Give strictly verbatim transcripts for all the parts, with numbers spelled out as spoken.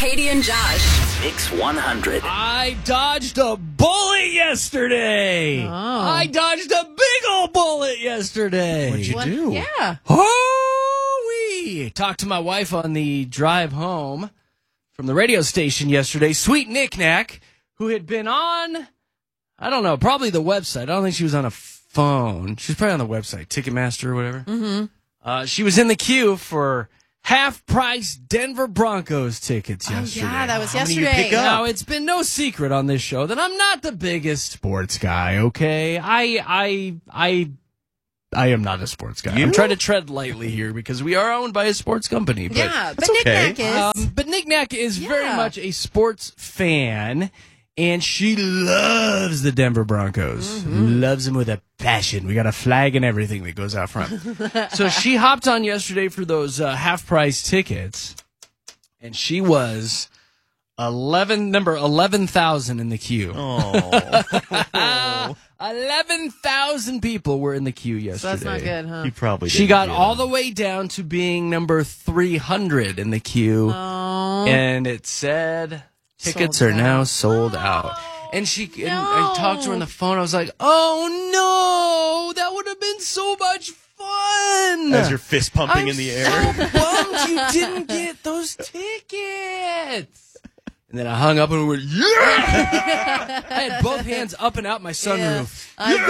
Katie and Josh. Mix one hundred. I dodged a bullet yesterday. Oh. I dodged a big old bullet yesterday. What'd you What- do? Yeah. Oh, we talked to my wife on the drive home from the radio station yesterday. Sweet Knick Knack, who had been on, I don't know, probably the website. I don't think she was on a phone. She was probably on the website, Ticketmaster or whatever. Mm-hmm. Uh, she was in the queue for half-price Denver Broncos tickets Oh, yesterday. yeah, that was How many you yesterday. pick up? Now, it's been no secret on this show that I'm not the biggest sports guy, okay? I I I I am not a sports guy. You? I'm trying to tread lightly here because we are owned by a sports company. But, Yeah, but It's Knick okay. Knack is. um, but Knick Knack is very Yeah. much a sports fan, and she loves the Denver Broncos. Mm-hmm. Loves them with a passion. We got a flag and everything that goes out front. So she hopped on yesterday for those uh, half-price tickets, and she was eleven number eleven thousand in the queue. Oh. eleven thousand people were in the queue yesterday. So that's not good, huh? You probably She didn't got get all it. the way down to being number three hundred in the queue, Oh. and it said tickets Sold are now out. sold out. And she and I talked to her on the phone. I was like, "Oh no, that would have been so much fun!" As you're fist pumping I'm in the air. so bummed you didn't get those tickets. And then I hung up and went, "Yeah!" I had both hands up and out my sunroof.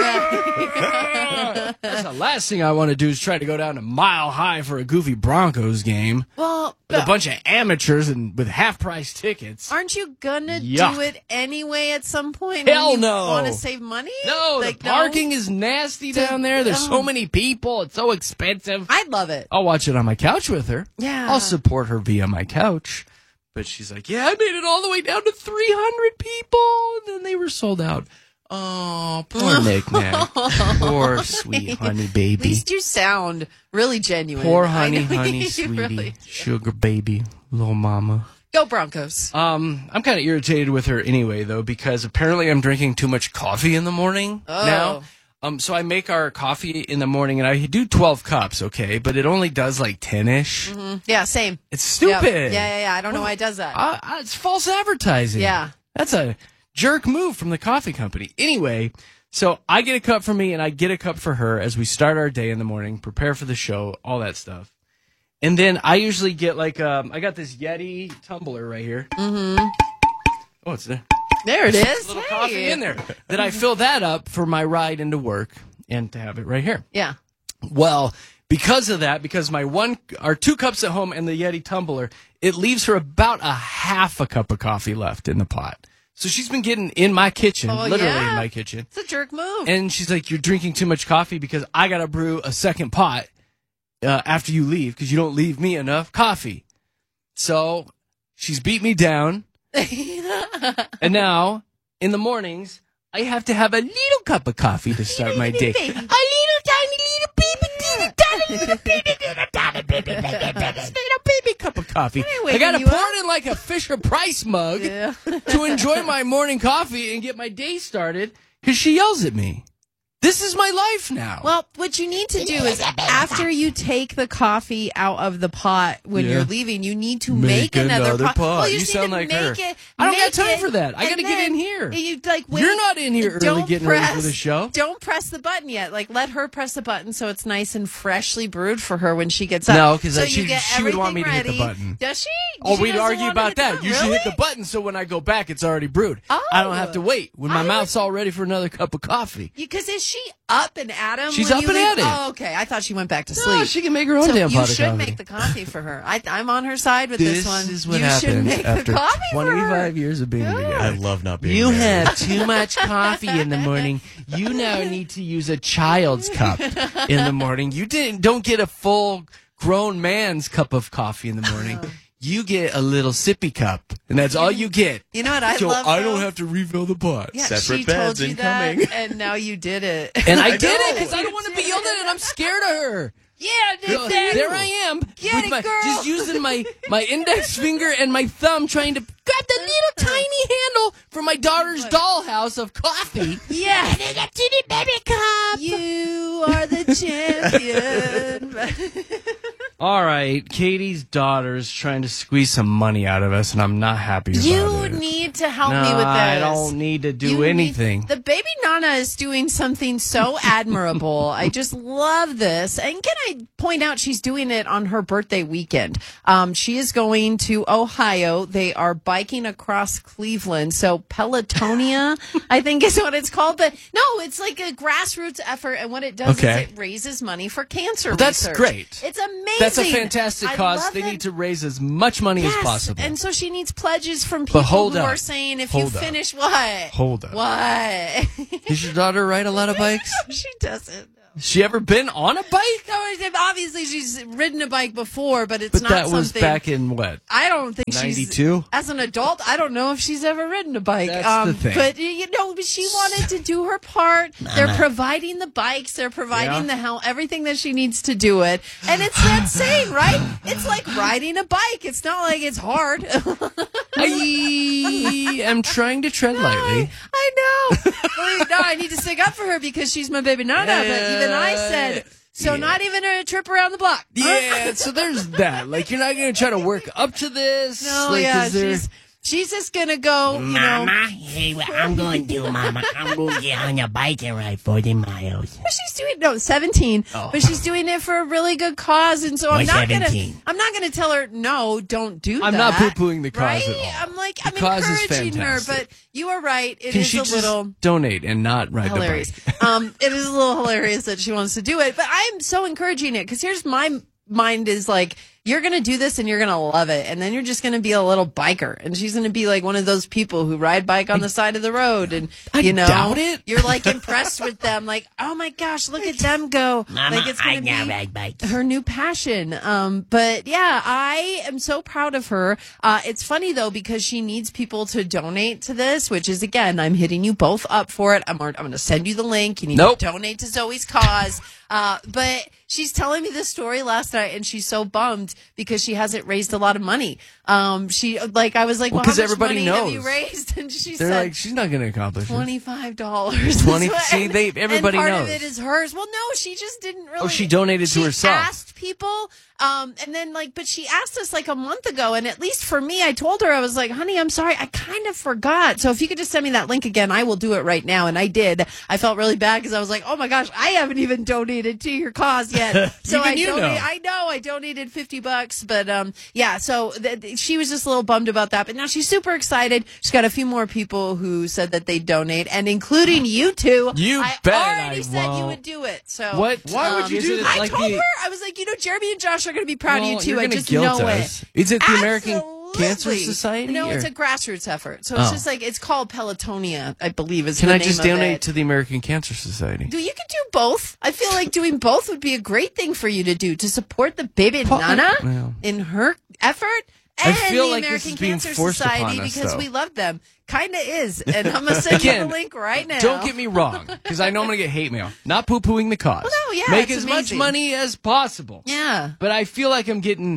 I bet. That's the last thing I want to do is try to go down to Mile High for a goofy Broncos game Well, with a bunch of amateurs and with half-price tickets. aren't you gonna Yuck. do it anyway at some point? Hell when you no. Want to save money? No, Like, the parking is nasty down there. There's so Oh. many people. It's so expensive. I'd love it. I'll watch it on my couch with her. Yeah. I'll support her via my couch. But she's like, yeah, I made it all the way down to three hundred people. And then they were sold out. Oh, poor Knick Knack. Poor sweet honey At baby. least you sound really genuine. Poor I honey, know honey, you sweetie. really- Sugar baby, little mama. Go Broncos. Um, I'm kind of irritated with her anyway, though, because apparently I'm drinking too much coffee in the morning Oh. now. Um, so I make our coffee in the morning, and I do twelve cups, okay? But it only does like ten-ish. Mm, Yeah, same. It's Yep. stupid. Yeah, yeah, yeah. I don't know why it does that. Uh, uh, it's false advertising. Yeah. That's a jerk move from the coffee company. Anyway, so I get a cup for me and I get a cup for her as we start our day in the morning, prepare for the show, all that stuff. And then I usually get like, um, I got this Yeti tumbler right here. Mm-hmm. Oh, it's there. There it is. A little Hey. coffee in there. Then I fill that up for my ride into work and to have it right here. Yeah. Well, because of that, because my one, our two cups at home and the Yeti tumbler, it leaves her about a half a cup of coffee left in the pot. So she's been getting in my kitchen, Oh, literally yeah? in my kitchen. It's a jerk move. And she's like, you're drinking too much coffee because I got to brew a second pot uh, after you leave because you don't leave me enough coffee. So she's beat me down. And now, in the mornings, I have to have a little cup of coffee to start my day. A little tiny little baby, teeny tiny little baby, teeny tiny baby, baby, baby, little baby cup of coffee. I waking got to you pour up? it in like a Fisher Price mug Yeah. to enjoy my morning coffee and get my day started because she yells at me. This is my life now. Well, what you need to do is after you take the coffee out of the pot when Yeah. you're leaving, you need to Make make, another, another pot. pot. Well, you, You just sound need to like make her. it. I don't got make time it, for that. I and gotta get then in here. You like wait, You're not in here early don't getting ready for press- the show. Don't press the button yet. Like let her press the button so it's nice and freshly brewed for her when she gets up. No, 'cause so I- she- you get she would want me to hit the everything button. ready. Does she? Oh, She we'd doesn't argue want to about hit the that. button? You should hit the Really? button so when I go back, it's already brewed. I don't have to wait when my I mouth's all ready for another cup of coffee. Because is she up and at him? She's when up you and leave? at it. Oh, okay. I thought she went back to sleep. No, she can make her own so damn you pot of should coffee. make the coffee for her. I, I'm on her side with this, This one. is what you should happens make after the coffee for her. twenty-five years of being Good. together. I love not being You married. have too much coffee in the morning. You now need to use a child's cup in the morning. You didn't don't get a full grown man's cup of coffee in the morning. You get a little sippy cup, and that's all you get. You know what I so love? I don't though? have to refill the pot. Yeah, Separate she beds told you incoming. that, and now you did it. And I, I did it know. because I don't want to be yelled at, and I'm scared of her. yeah, So, there I am, Get with it, my, girl. just using my, my index finger and my thumb trying to grab the little tiny handle for my daughter's dollhouse of coffee. Yeah, And then a teeny baby cup. you are the champion. All right, Katie's daughter's trying to squeeze some money out of us, and I'm not happy about You it. need to help no, me with this. I don't need to do You need- anything. the baby Nana is doing something so admirable. I just love this. And can I point out she's doing it on her birthday weekend? Um, she is going to Ohio. They are biking across Cleveland. So Pelotonia, I think is what it's called. But no, it's like a grassroots effort. And what it does Okay. is it raises money for cancer Well, that's research. great. It's amazing. That's a fantastic I cause. love They that- need to raise as much money Yes, as possible. and so she needs pledges from people hold who up. are saying if Hold you up. finish what? Hold up. What? Does your daughter ride a lot of bikes? She doesn't. Has she ever been on a bike? No, obviously she's ridden a bike before, but it's But not that was something. back in what? I don't think she's ninety-two? as an adult. I don't know if she's ever ridden a bike. That's um, the thing. But you know, but she wanted to do her part. They're providing the bikes. They're providing Yeah. the help, everything that she needs to do it. And it's that saying, right? It's like riding a bike. It's not like it's hard. I am trying to tread lightly. I know. Well, no, I need to stick up for her because she's my baby Nana. But even I said, so Yeah. not even a trip around the block. Yeah, so there's that. Like, you're not going to try to work up to this. No, like, yeah, is there... she's she's just gonna go. You know, Mama, hey, what I'm going to do, Mama, I'm going to get on your bike and ride forty miles. but she's doing no seventeen, Oh. but she's doing it for a really good cause, and so I'm Why not seventeen? gonna I'm not gonna tell her no, don't do I'm that. not poo-pooing the cause right? at all. I'm like The I'm cause is encouraging her, fantastic. but you are right. It is Can she a just little. donate and not ride hilarious. the bike? um, it is a little hilarious that she wants to do it, but I am so encouraging it because here's my mind is like, you're going to do this and you're going to love it. And then you're just going to be a little biker. And she's going to be like one of those people who ride bike on the side of the road. And, I you know, doubt it. you're like impressed with them. Like, oh my gosh, look at them go. Mama, like it's I going now to be ride bikes. her new passion. Um, but yeah, I am so proud of her. Uh, it's funny though, because she needs people to donate to this, which is again, I'm hitting you both up for it. I'm, I'm going to send you the link. You need Nope. to donate to Zoe's cause. Uh, but she's telling me this story last night and she's so bummed because she hasn't raised a lot of money. Um, she, like, I was like, Well, well, 'cause how much everybody money have you knows. raised? And she They're said, like, she's not going to accomplish it. twenty-five dollars. twenty see, they- everybody and part knows. of it is hers. Well, no, she just didn't really. Oh, she donated to she herself. asked people, um, and then like, but she asked us like a month ago, and at least for me, I told her, I was like, honey, I'm sorry, I kind of forgot. So if you could just send me that link again, I will do it right now. And I did. I felt really bad because I was like, oh my gosh, I haven't even donated to your cause yet. So Even I you donated. know. I know I donated fifty bucks, but um, yeah. So th- th- she was just a little bummed about that, but now she's super excited. She's got a few more people who said that they donate, and including you two. You I bet already I said you won't. would do it. So What? Why would you is do it that? I like told the- her, I was like, you know, Jeremy and Josh are going to be proud of you Well, too. you're I gonna just guilt know us. it. Is it the American Absolutely. Cancer Society? No, or- it's a grassroots effort. So it's Oh. just like it's called Pelotonia, I believe. Is Can the I name just of donate it. to the American Cancer Society? Do you could do both? I feel like doing both would be a great thing for you to do to support the baby Pa- Nana well. in her effort. I And feel the like this American is being Cancer forced upon Society us, because though. we love them. Kinda is. And I'm gonna send you Again, the link right now. Don't get me wrong, because I know I'm going to get hate mail. Not poo-pooing the cause. Well, no, yeah, Make it's as amazing. much money as possible. Yeah. But I feel like I'm getting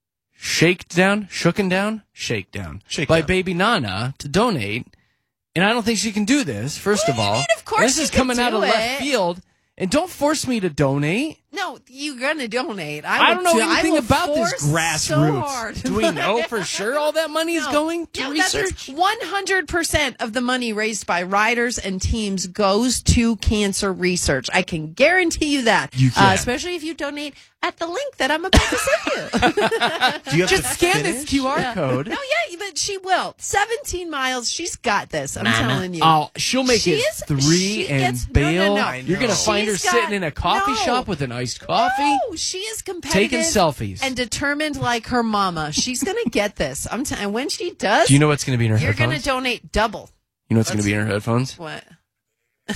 shaked down, shooken down, shake down Shake by down. baby Nana to donate. And I don't think she can do this, first What of do you all. mean? Of course And this she is can coming out of do left it. field. And don't force me to donate. No, you're gonna donate. I, I will don't know do- I anything will about this force so grassroots. hard. Do we know for sure all that money is No. going to No, research? one hundred percent of the money raised by riders and teams goes to cancer research. I can guarantee you that. You can. Uh, especially if you donate at the link that I'm about to send you. Do you have Just to scan finish? this Q R Yeah. code. No, yeah, but she will. seventeen miles. She's got this. I'm Mama. telling you. Oh, she'll make She it is- three she and gets- no, no, bail. no. I You're gonna know. find her She's got- sitting in a coffee no. shop with an iced coffee. No, she is competitive. Taking selfies. And determined like her mama. She's going to get this. I'm t- and when she does, Do you know what's going to be in her you're headphones? going to donate double. you know what's going to be in her headphones? What?